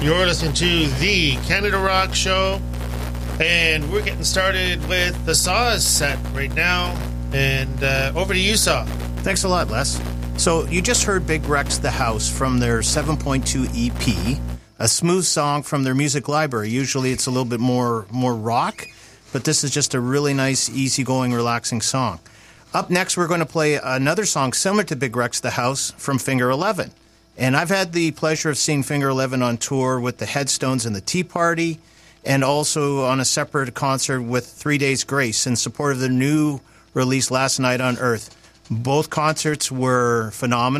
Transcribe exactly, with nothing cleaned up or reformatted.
You're listening to the Canada Rock Show, and we're getting started with the Saws set right now. And uh, over to you, Saw. Thanks a lot, Les. So you just heard Big Rex The House from their seven point two E P, a smooth song from their music library. Usually it's a little bit more, more rock, but this is just a really nice, easygoing, relaxing song. Up next, we're going to play another song similar to Big Rex The House from Finger Eleven. And I've had the pleasure of seeing Finger Eleven on tour with the Headstones and the Tea Party, and also on a separate concert with Three Days Grace in support of the new release Last Night on Earth. Both concerts were phenomenal.